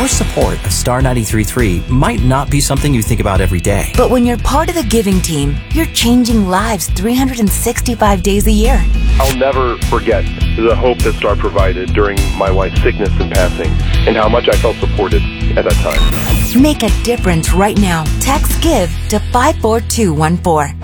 Your support of Star 93.3 might not be something you think about every day. But when you're part of the giving team, you're changing lives 365 days a year. I'll never forget the hope that Star provided during my wife's sickness and passing, and how much I felt supported at that time. Make a difference right now. Text GIVE to 54214.